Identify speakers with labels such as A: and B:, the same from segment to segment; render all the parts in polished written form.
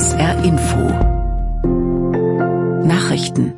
A: SR Info Nachrichten.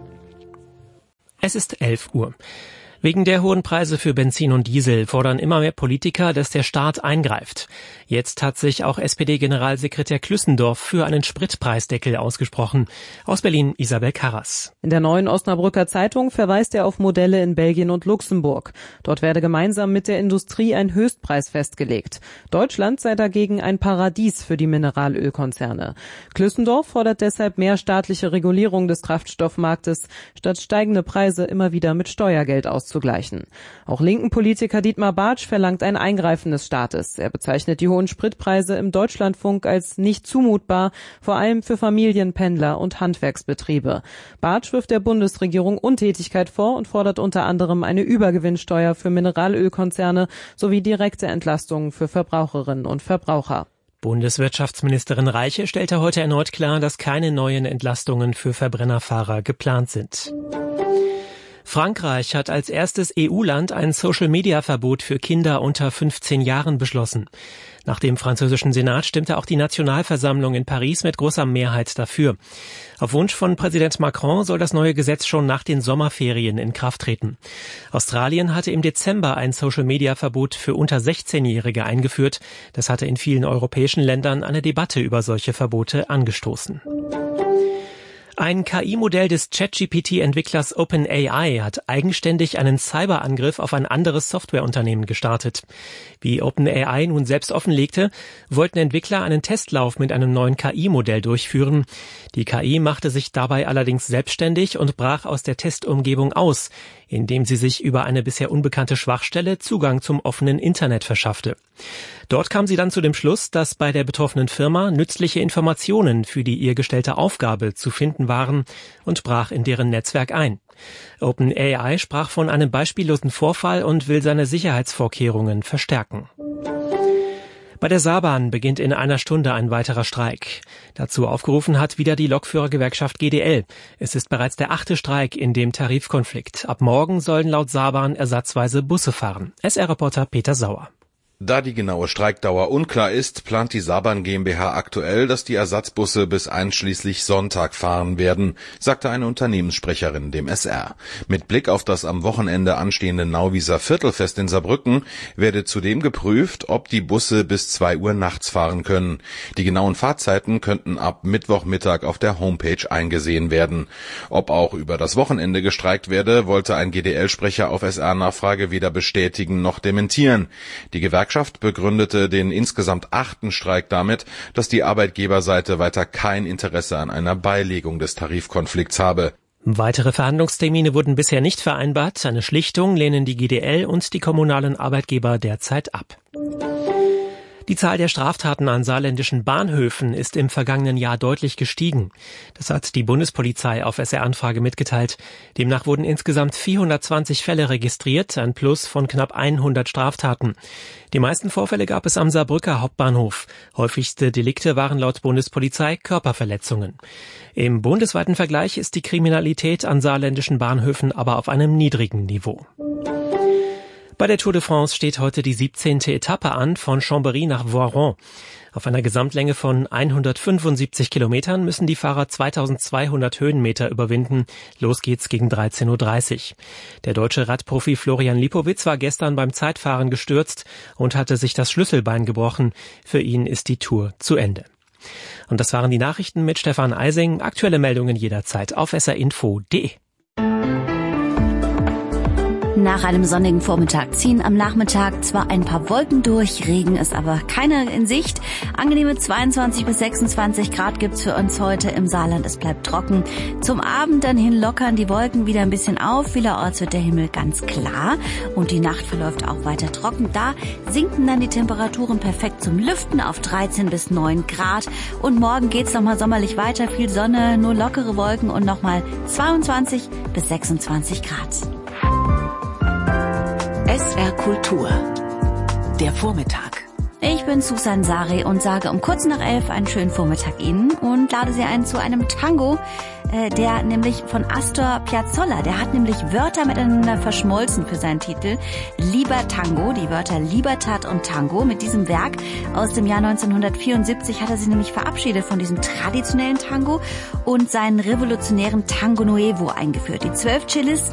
B: Es ist 11 Uhr. Wegen der hohen Preise für Benzin und Diesel fordern immer mehr Politiker, dass der Staat eingreift. Jetzt hat sich auch SPD-Generalsekretär Klüssendorf für einen Spritpreisdeckel ausgesprochen. Aus Berlin Isabel Karras.
C: In der Neuen Osnabrücker Zeitung verweist er auf Modelle in Belgien und Luxemburg. Dort werde gemeinsam mit der Industrie ein Höchstpreis festgelegt. Deutschland sei dagegen ein Paradies für die Mineralölkonzerne. Klüssendorf fordert deshalb mehr staatliche Regulierung des Kraftstoffmarktes, statt steigende Preise immer wieder mit Steuergeld auszugleichen. Auch linken Politiker Dietmar Bartsch verlangt ein Eingreifen des Staates. Er bezeichnet die hohen Spritpreise im Deutschlandfunk als nicht zumutbar, vor allem für Familien, Pendler und Handwerksbetriebe. Bartsch wirft der Bundesregierung Untätigkeit vor und fordert unter anderem eine Übergewinnsteuer für Mineralölkonzerne sowie direkte Entlastungen für Verbraucherinnen und Verbraucher.
B: Bundeswirtschaftsministerin Reiche stellte heute erneut klar, dass keine neuen Entlastungen für Verbrennerfahrer geplant sind. Frankreich hat als erstes EU-Land ein Social-Media-Verbot für Kinder unter 15 Jahren beschlossen. Nach dem französischen Senat stimmte auch die Nationalversammlung in Paris mit großer Mehrheit dafür. Auf Wunsch von Präsident Macron soll das neue Gesetz schon nach den Sommerferien in Kraft treten. Australien hatte im Dezember ein Social-Media-Verbot für unter 16-Jährige eingeführt. Das hatte in vielen europäischen Ländern eine Debatte über solche Verbote angestoßen. Ein KI-Modell des ChatGPT-Entwicklers OpenAI hat eigenständig einen Cyberangriff auf ein anderes Softwareunternehmen gestartet. Wie OpenAI nun selbst offenlegte, wollten Entwickler einen Testlauf mit einem neuen KI-Modell durchführen. Die KI machte sich dabei allerdings selbstständig und brach aus der Testumgebung aus, indem sie sich über eine bisher unbekannte Schwachstelle Zugang zum offenen Internet verschaffte. Dort kam sie dann zu dem Schluss, dass bei der betroffenen Firma nützliche Informationen für die ihr gestellte Aufgabe zu finden waren und brach in deren Netzwerk ein. OpenAI sprach von einem beispiellosen Vorfall und will seine Sicherheitsvorkehrungen verstärken. Bei der Saarbahn beginnt in einer Stunde ein weiterer Streik. Dazu aufgerufen hat wieder die Lokführergewerkschaft GDL. Es ist bereits der 8. Streik in dem Tarifkonflikt. Ab morgen sollen laut Saarbahn ersatzweise Busse fahren. SR-Reporter Peter Sauer.
D: Da die genaue Streikdauer unklar ist, plant die Saarbahn GmbH aktuell, dass die Ersatzbusse bis einschließlich Sonntag fahren werden, sagte eine Unternehmenssprecherin dem SR. Mit Blick auf das am Wochenende anstehende Nauwieser Viertelfest in Saarbrücken werde zudem geprüft, ob die Busse bis 2 Uhr nachts fahren können. Die genauen Fahrzeiten könnten ab Mittwochmittag auf der Homepage eingesehen werden. Ob auch über das Wochenende gestreikt werde, wollte ein GDL-Sprecher auf SR-Nachfrage weder bestätigen noch dementieren. Die Gewerkschaft begründete den insgesamt 8. Streik damit, dass die Arbeitgeberseite weiter kein Interesse an einer Beilegung des Tarifkonflikts habe.
B: Weitere Verhandlungstermine wurden bisher nicht vereinbart. Eine Schlichtung lehnen die GDL und die kommunalen Arbeitgeber derzeit ab. Die Zahl der Straftaten an saarländischen Bahnhöfen ist im vergangenen Jahr deutlich gestiegen. Das hat die Bundespolizei auf SR-Anfrage mitgeteilt. Demnach wurden insgesamt 420 Fälle registriert, ein Plus von knapp 100 Straftaten. Die meisten Vorfälle gab es am Saarbrücker Hauptbahnhof. Häufigste Delikte waren laut Bundespolizei Körperverletzungen. Im bundesweiten Vergleich ist die Kriminalität an saarländischen Bahnhöfen aber auf einem niedrigen Niveau. Bei der Tour de France steht heute die 17. Etappe an, von Chambéry nach Voiron. Auf einer Gesamtlänge von 175 Kilometern müssen die Fahrer 2200 Höhenmeter überwinden. Los geht's gegen 13.30 Uhr. Der deutsche Radprofi Florian Lipowitz war gestern beim Zeitfahren gestürzt und hatte sich das Schlüsselbein gebrochen. Für ihn ist die Tour zu Ende. Und das waren die Nachrichten mit Stefan Eising. Aktuelle Meldungen jederzeit auf srinfo.de.
E: Nach einem sonnigen Vormittag ziehen am Nachmittag zwar ein paar Wolken durch, Regen ist aber keiner in Sicht. Angenehme 22 bis 26 Grad gibt's für uns heute im Saarland. Es bleibt trocken. Zum Abend dann hin lockern die Wolken wieder ein bisschen auf. Vielerorts wird der Himmel ganz klar und die Nacht verläuft auch weiter trocken. Da sinken dann die Temperaturen perfekt zum Lüften auf 13 bis 9 Grad. Und morgen geht's nochmal sommerlich weiter. Viel Sonne, nur lockere Wolken und nochmal 22 bis 26 Grad.
A: SR Kultur. Der Vormittag.
E: Ich bin Susan Sari und sage um kurz nach 11 einen schönen Vormittag Ihnen und lade Sie ein zu einem Tango, der nämlich von Astor Piazzolla, der hat nämlich Wörter miteinander verschmolzen für seinen Titel Lieber Tango, die Wörter Libertad und Tango. Mit diesem Werk aus dem Jahr 1974 hat er sich nämlich verabschiedet von diesem traditionellen Tango und seinen revolutionären Tango Nuevo eingeführt. Die 12 Cellisten